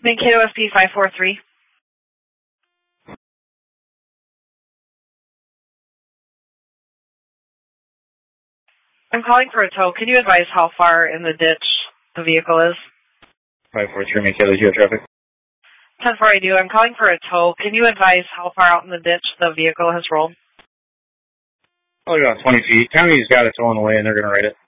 Mankato SP 543. I'm calling for a tow. Can you advise how far in the ditch the vehicle is? 543 Mankato, you have traffic? 10-4 I do. I'm calling for a tow. Can you advise how far out in the ditch the vehicle has rolled? Probably about 20 feet. County's got it towing away and they're going to write it.